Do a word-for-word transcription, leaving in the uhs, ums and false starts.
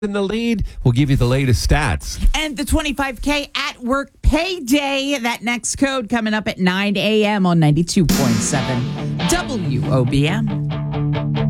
in the lead. We'll give you the latest stats. And the twenty-five K at work payday. That next code coming up at nine a.m. on ninety-two point seven W O B M.